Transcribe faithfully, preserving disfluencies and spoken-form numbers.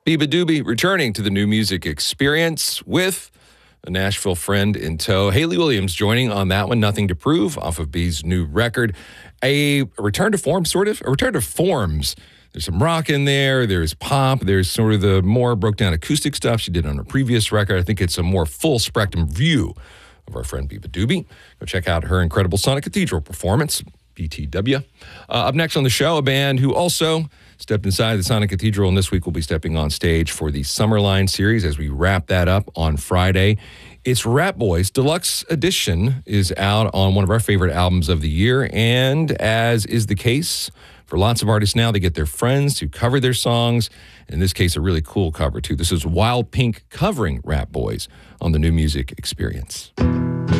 Biba Doobie returning to the New Music Experience with a Nashville friend in tow. Hayley Williams joining on that one, Nothing to Prove, off of B's new record. A return to form, sort of. A return to forms. There's some rock in there. There's pop. There's sort of the more broke down acoustic stuff she did on her previous record. I think it's a more full spectrum view of our friend Biba Doobie. Go check out her incredible Sonic Cathedral performance, B T W. Uh, up next on the show, a band who also stepped inside the Sonic Cathedral, and this week we'll be stepping on stage for the Summerline series as we wrap that up on Friday. It's Rat Boys. Deluxe Edition is out on one of our favorite albums of the year, and as is the case for lots of artists now, they get their friends to cover their songs. In this case, a really cool cover, too. This is Wild Pink covering Rat Boys on the New Music Experience.